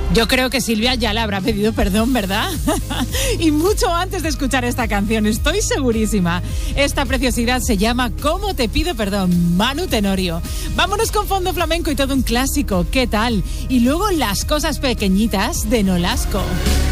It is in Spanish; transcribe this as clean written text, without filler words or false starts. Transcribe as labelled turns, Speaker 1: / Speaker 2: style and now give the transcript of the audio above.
Speaker 1: Yo creo que Silvia ya le habrá pedido perdón, ¿verdad? Y mucho antes de escuchar esta canción, estoy segurísima. Esta preciosidad se llama ¿Cómo te pido perdón? Manu Tenorio. Vámonos con fondo flamenco y todo un clásico. ¿Qué tal? Y luego las cosas pequeñitas de Nolasco.